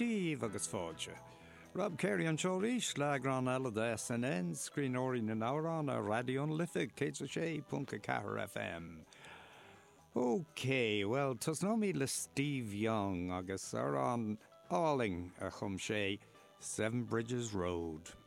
Steve agus fáilte. Rob Carey an Chorísh, Lagran Ella de SNN, Screenori na Nauran a Radio Lithic, K4 FM. Okay, well, tus no mi le Steve Young agus ar an Alling a chum sé, Seven Bridges Road.